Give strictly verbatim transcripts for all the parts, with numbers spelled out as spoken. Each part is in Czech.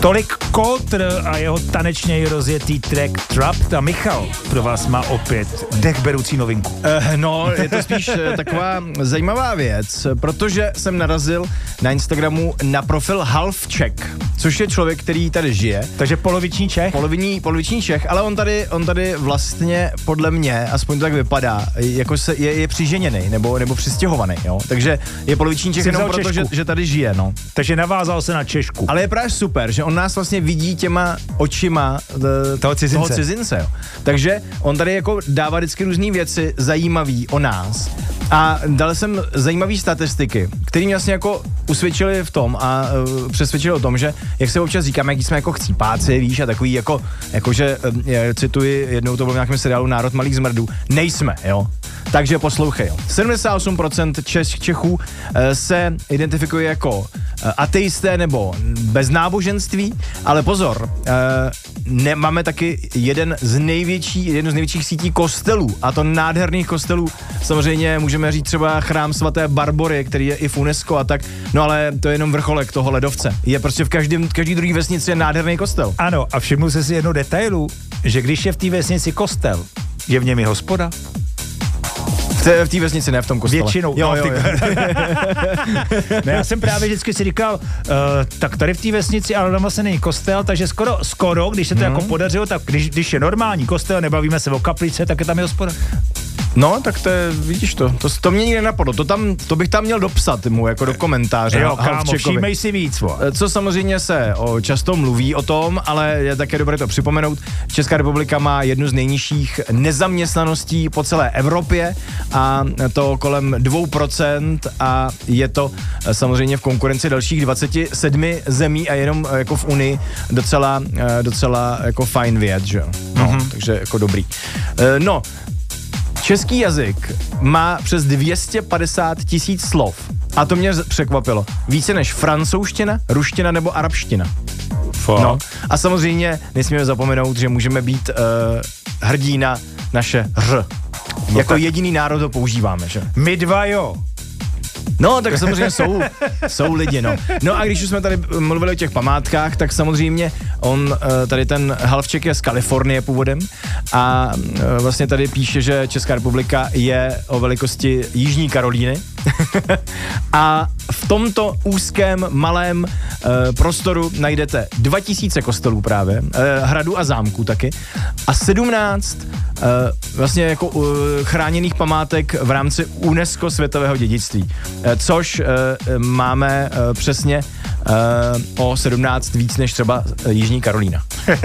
Tolik Colter a jeho tanečně rozjetý track Trapped a Michal pro vás má opět dechberoucí novinku. Uh, no, je to spíš uh, taková zajímavá věc, protože jsem narazil na Instagramu na profil Half Czech, což je člověk, který tady žije. Takže poloviční Čech? Poloviční, poloviční Čech, ale on tady, on tady vlastně podle mě, aspoň to tak vypadá, jako se, je, je přiženěný nebo, nebo přistěhovaný, jo. Takže je poloviční Čech jenom proto, že, že tady žije, no. Takže navázal se na Češku. Ale je právě super, že on nás vlastně vidí těma očima uh, toho cizince. Toho cizince jo. Takže on tady jako dává vždycky různý věci zajímavý o nás. A dal jsem zajímavé statistiky, které mě vlastně jako usvědčili v tom a uh, přesvědčili o tom, že jak se občas říkáme, jaký jsme jako chcípáci, víš, a takový jako, jakože, uh, cituji, jednou to bylo v nějakém seriálu Národ malých zmrdů, nejsme, jo. Takže poslouchej, jo. sedmdesát osm procent Čech, Čechů uh, se identifikuje jako uh, ateisté nebo bez náboženství, ale pozor, uh, ne, máme taky jeden z největší, jednu z největších sítí kostelů, a to nádherných kostelů, samozřejmě můžeme říct třeba chrám svaté Barbory, který je i v UNESCO a tak, no ale to je jenom vrcholek toho ledovce. Je prostě v každém, každý druhý vesnici je nádherný kostel. Ano, a všiml jsi si jednu detailu, že když je v té vesnici kostel, je v něm i hospoda? V té vesnici, ne v tom kostele. Většinou. Jo, no, jo, jo. Ne, já jsem právě vždycky si říkal, uh, tak tady v té vesnici, ale doma se není kostel, takže skoro, skoro, když se to hmm. jako podařilo, tak když, když je normální kostel, nebavíme se o kaplice, tak je tam i hospoda. No, tak to je, vidíš to, to, to mě nikdy nenapadlo, to, tam, to bych tam měl dopsat mu, jako do komentáře. Jo, kámo, všímej si víc. Vo. Co samozřejmě se o, často mluví o tom, ale je také dobré to připomenout, Česká republika má jednu z nejnižších nezaměstnaností po celé Evropě a to kolem dvě procenta a je to samozřejmě v konkurenci dalších dvacet sedm zemí a jenom jako v Unii docela, docela jako fajn věc, že jo. No, mm-hmm. Takže jako dobrý. No, český jazyk má přes dvě stě padesát tisíc slov a to mě překvapilo. Více než francouzština, ruština nebo arabština. No. A samozřejmě nesmíme zapomenout, že můžeme být uh, hrdí na naše ř. No jako tak. Jediný národ to používáme, že? My dva jo. No, tak samozřejmě jsou, jsou lidi, no. No a když už jsme tady mluvili o těch památkách, tak samozřejmě on, tady ten Half Czech je z Kalifornie původem a vlastně tady píše, že Česká republika je o velikosti Jižní Karolíny a v tomto úzkém, malém e, prostoru najdete dva tisíce kostelů právě, e, hradů a zámků taky a sedmnáct e, vlastně jako e, chráněných památek v rámci UNESCO světového dědictví, e, což e, máme e, přesně e, o sedmnáct víc než třeba Jižní Karolína.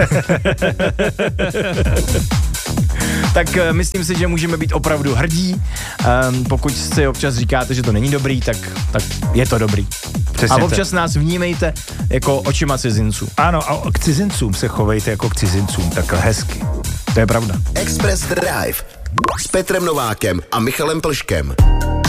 Tak uh, myslím si, že můžeme být opravdu hrdí. Um, pokud si občas říkáte, že to není dobrý, tak, tak je to dobrý. Přesně a občas tak. Nás vnímejte jako očima cizinců. Ano, a k cizincům se chovejte jako k cizincům, takhle hezky. To je pravda. Express Drive s Petrem Novákem a Michalem Plškem.